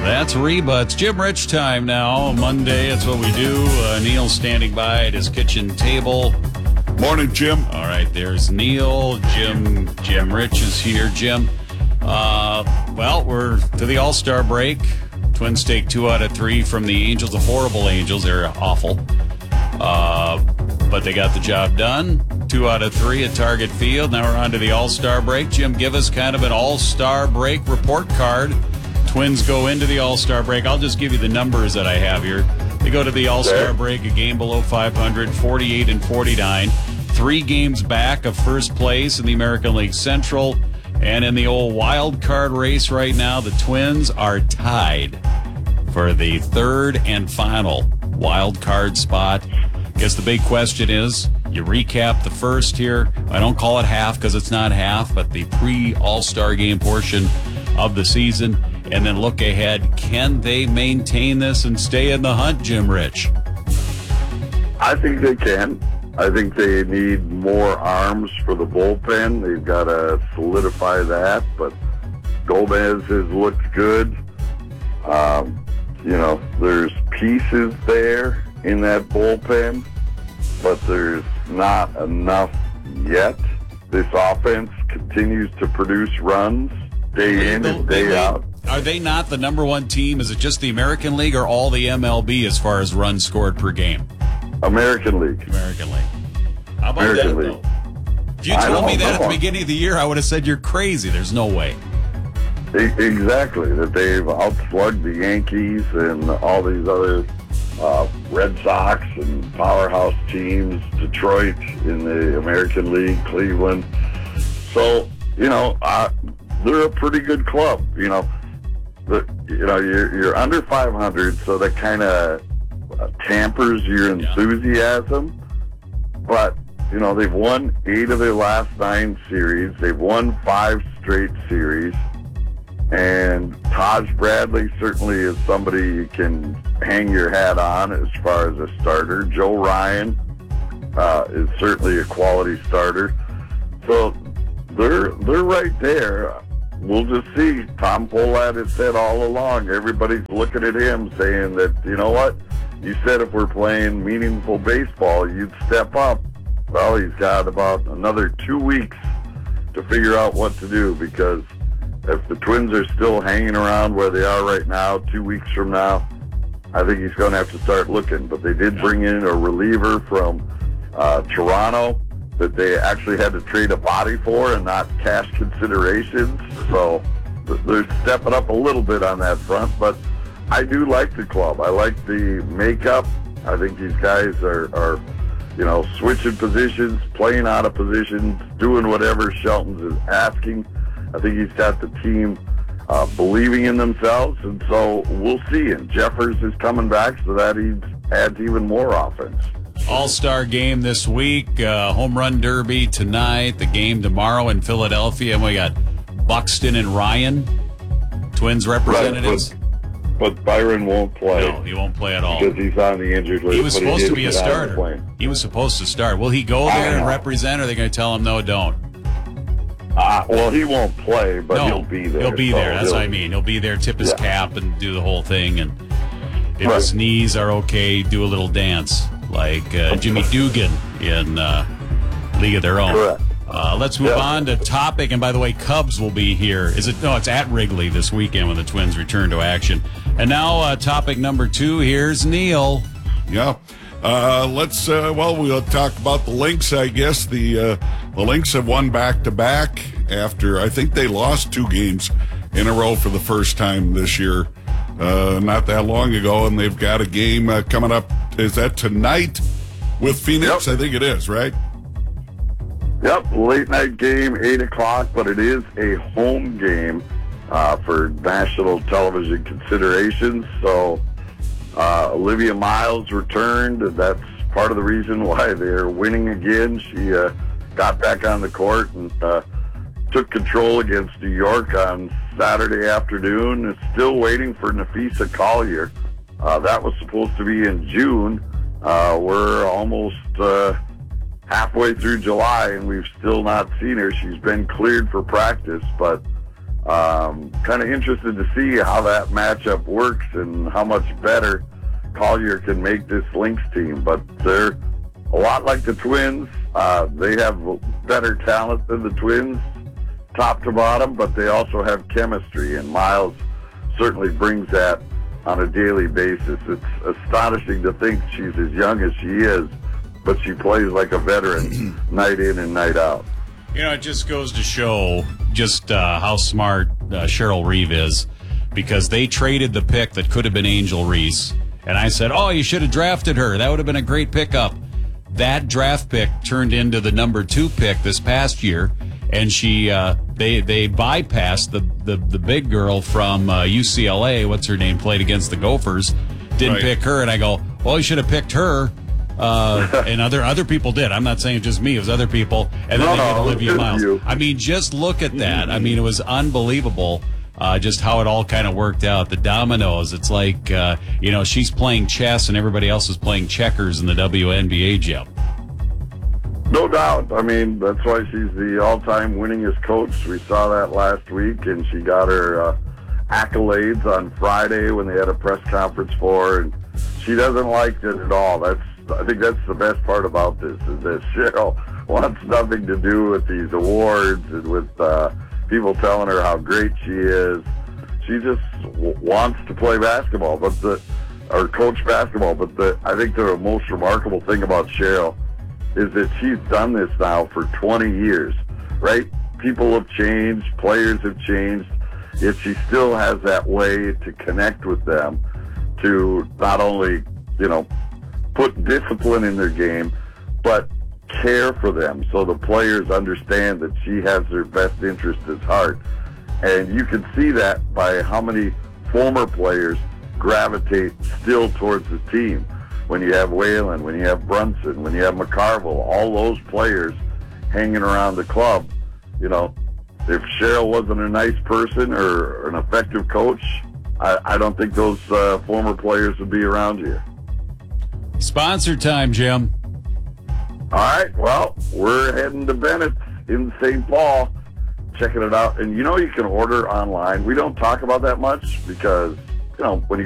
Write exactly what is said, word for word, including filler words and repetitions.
That's Reba. It's Jim Rich time now. Monday, that's what we do. Uh, Neil's standing by at his kitchen table. Morning, Jim. All right, there's Neil. Jim Jim Rich is here. Jim, uh, well, we're to the All-Star break. Twins take two out of three from the Angels, the horrible Angels. They're awful. Uh, but they got the job done. Two out of three at Target Field. Now we're on to the All-Star break. Jim, give us kind of an All-Star break report card. Twins go into the All-Star break. I'll just give you the numbers that I have here. They go to the All-Star break, a game below five hundred, forty-eight and forty-nine. Three games back of first place in the American League Central. And in the old wild card race right now, the Twins are tied for the third and final wild card spot. Guess the big question is, you recap the first here. I don't call it half because it's not half, but the pre-All-Star game portion of the season. And then look ahead. Can they maintain this and stay in the hunt, Jim Rich? I think they can. I think they need more arms for the bullpen. They've got to solidify that. But Gomez has looked good. Um, you know, there's pieces there in that bullpen, but there's not enough yet. This offense continues to produce runs day in and day out. Are they not the number one team? Is it just the American League or all the M L B as far as runs scored per game? American League. American League. How about American that, League. though? If you told me that at the beginning of the year, I would have said you're crazy. There's no way. Exactly. That they've outslugged the Yankees and all these other uh, Red Sox and powerhouse teams, Detroit in the American League, Cleveland. So, you know, uh, they're a pretty good club, you know. But, you know, you're, you're under five hundred, so that kind of uh, tampers your enthusiasm. Yeah. But, you know, they've won eight of their last nine series. They've won five straight series. And Taj Bradley certainly is somebody you can hang your hat on as far as a starter. Joe Ryan uh, is certainly a quality starter. So they're they're right there. We'll just see. Tom Pohlad has said all along, everybody's looking at him saying that, you know what, you said if we're playing meaningful baseball, you'd step up. Well, he's got about another two weeks to figure out what to do, because if the Twins are still hanging around where they are right now, two weeks from now, I think he's going to have to start looking. But they did bring in a reliever from uh, Toronto that they actually had to trade a body for and not cash considerations. So they're stepping up a little bit on that front. But I do like the club. I like the makeup. I think these guys are, are you know, switching positions, playing out of positions, doing whatever Shelton's is asking. I think he's got the team uh, believing in themselves, and so we'll see. And Jeffers is coming back, so that he adds even more offense. All-Star game this week, uh, home run derby tonight, the game tomorrow in Philadelphia, and we got Buxton and Ryan, Twins representatives. Right, but, but Byron won't play. No, he won't play at all. Because he's on the injured list. He was supposed he to be a starter. He was supposed to start. Will he go there and represent, or are they going to tell him, no, don't? Uh, well, he won't play, but no, he'll be there. He'll be so there. That's what I mean. He'll be there, tip his yeah. cap, and do the whole thing. And if right. his knees are okay, do a little dance like uh, Jimmy Dugan in uh, League of Their Own. Correct. Uh, let's move yeah. on to topic. And by the way, Cubs will be here. Is it? No, it's at Wrigley this weekend when the Twins return to action. And now uh, topic number two. Here's Neil. Yeah. Uh, let's, uh, well, we'll talk about the Lynx, I guess. The, uh, the Lynx have won back-to-back after, I think they lost two games in a row for the first time this year, uh, not that long ago, and they've got a game uh, coming up. Is that tonight with Phoenix? Yep. I think it is, right? Yep, late night game, eight o'clock, but it is a home game uh, for national television considerations, so... Uh, Olivia Miles returned. That's part of the reason why they're winning again. She uh, got back on the court and uh, took control against New York on Saturday afternoon. Is still waiting for Nafisa Collier. Uh, that was supposed to be in June. Uh, we're almost uh, halfway through July, and we've still not seen her. She's been cleared for practice, but Um, kind of interested to see how that matchup works and how much better Collier can make this Lynx team. But they're a lot like the Twins. Uh, they have better talent than the Twins, top to bottom, but they also have chemistry, and Miles certainly brings that on a daily basis. It's astonishing to think she's as young as she is, but she plays like a veteran night in and night out. You know, it just goes to show just uh, how smart uh, Cheryl Reeve is, because they traded the pick that could have been Angel Reese, and I said, oh, you should have drafted her. That would have been a great pickup. That draft pick turned into the number two pick this past year, and she uh, they they bypassed the, the, the big girl from uh, U C L A. What's her name? Played against the Gophers. Didn't Right. pick her, and I go, well, you should have picked her. Uh, and other other people did. I'm not saying it's just me. It was other people. And then No, they no, get it was Olivia just Miles. you. I mean, just look at that. I mean, it was unbelievable. Uh, just how it all kind of worked out. The dominoes. It's like, uh, you know, she's playing chess and everybody else is playing checkers in the W N B A, Jim. No doubt. I mean, that's why she's the all-time winningest coach. We saw that last week, and she got her uh, accolades on Friday when they had a press conference for her, and she doesn't like it at all. That's I think that's the best part about this, is that Cheryl wants nothing to do with these awards and with uh, people telling her how great she is. She just w- wants to play basketball, but the or coach basketball. But the I think the most remarkable thing about Cheryl is that she's done this now for twenty years, right? People have changed, players have changed, yet she still has that way to connect with them, to not only, you know, put discipline in their game, but care for them so the players understand that she has their best interest at heart. And you can see that by how many former players gravitate still towards the team. When you have Whalen, when you have Brunson, when you have McCarville, all those players hanging around the club, you know, if Cheryl wasn't a nice person or an effective coach, I, I don't think those uh, former players would be around here. Sponsor time, Jim. All right, well, we're heading to Bennett's in Saint Paul, checking it out. And, you know, you can order online. We don't talk about that much because, you know, when you